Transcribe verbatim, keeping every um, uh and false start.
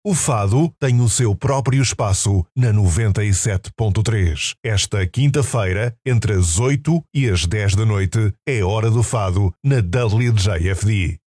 O fado tem o seu próprio espaço na noventa e sete ponto três. Esta quinta-feira, entre as oito e as dez da noite, é hora do fado na W J F D.